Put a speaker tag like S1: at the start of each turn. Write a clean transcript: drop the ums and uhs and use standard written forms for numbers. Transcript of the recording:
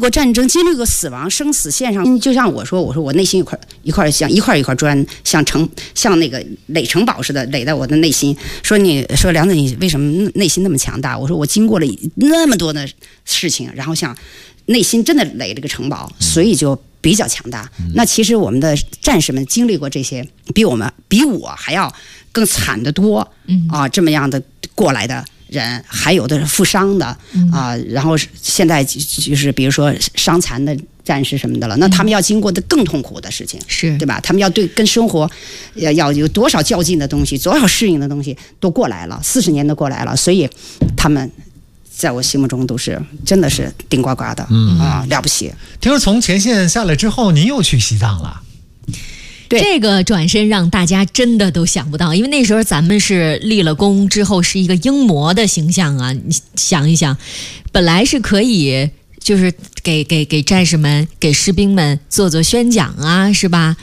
S1: 过战争，经历过死亡，生死线上，就像我说我内心一块像一块砖，像那个垒城堡似的垒在我的内心。说梁子，你为什么内心那么强大？我说我经过了那么多的事情，然后像内心真的垒了个城堡，所以就比较强大。那其实我们的战士们经历过这些，比我还要更惨得多啊！这么样的过来的人，还有的是负伤的啊，然后现在就是比如说伤残的战士什么的了，那他们要经过的更痛苦的事情，
S2: 是
S1: 对吧？他们要跟生活要有多少较劲的东西，多少适应的东西都过来了，40年都过来了，所以他们在我心目中都是真的是顶呱呱的了不起。
S3: 听说从前线下来之后，您又去西藏了。
S2: 这个转身让大家真的都想不到，因为那时候咱们是立了功之后是一个英模的形象啊，你想一想，本来是可以就是给战士们、给士兵们做宣讲啊，是吧？